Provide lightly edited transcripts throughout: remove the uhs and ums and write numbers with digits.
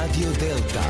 Radio Delta.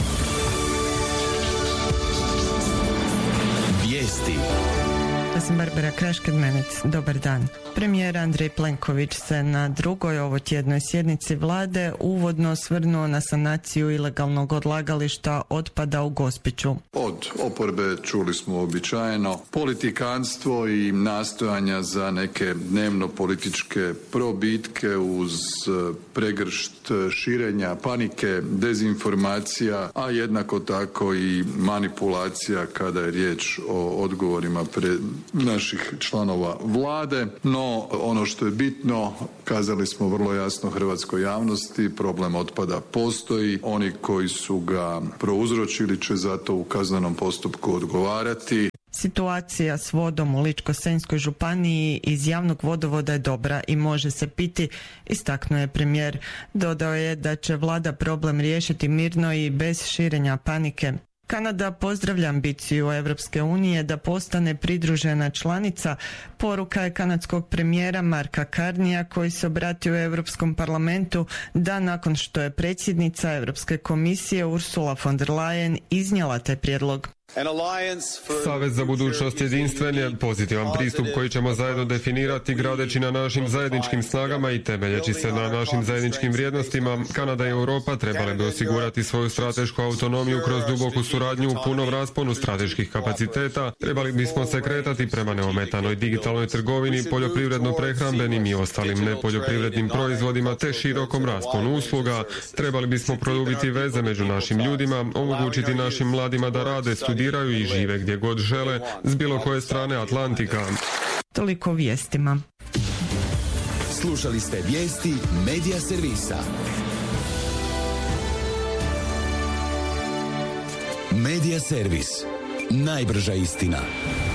Vijesti. Ja sam Barbara Kraš-Kedmenec. Dobar dan. Premijer Andrej Plenković se na drugoj ovotjednoj sjednici vlade uvodno osvrnuo na sanaciju ilegalnog odlagališta otpada u Gospiću. Od oporbe čuli smo uobičajeno politikanstvo i nastojanja za neke dnevno političke probitke uz pregršt širenja panike, dezinformacija, a jednako tako i manipulacija kada je riječ o odgovorima naših članova vlade. No, ono što je bitno, kazali smo vrlo jasno hrvatskoj javnosti, problem otpada postoji. Oni koji su ga prouzročili će zato u kaznenom postupku odgovarati. Situacija s vodom u Ličko-senjskoj županiji iz javnog vodovoda je dobra i može se piti, istaknuo je premijer. Dodao je da će vlada problem riješiti mirno i bez širenja panike. Kanada pozdravlja ambiciju Europske unije da postane pridružena članica. Poruka je kanadskog premijera Marka Carneya koji se obratio Europskom parlamentu da nakon što je predsjednica Europske komisije Ursula von der Leyen iznijela taj prijedlog. Savez za budućnost jedinstven je pozitivan pristup koji ćemo zajedno definirati gradeći na našim zajedničkim snagama i temeljeći se na našim zajedničkim vrijednostima. Kanada i Europa trebale bi osigurati svoju stratešku autonomiju kroz duboku suradnju u punom rasponu strateških kapaciteta. Trebali bismo se kretati prema neometanoj digitalnoj trgovini, poljoprivredno-prehrambenim i ostalim nepoljoprivrednim proizvodima te širokom rasponu usluga. Trebali bismo produbiti veze među našim ljudima, omogućiti našim mladima da rade, studiraju i žive gdje god žele s bilo koje strane Atlantika. Toliko o vijestima. Slušali ste vijesti Medija servisa. Medija servis. Najbrža istina.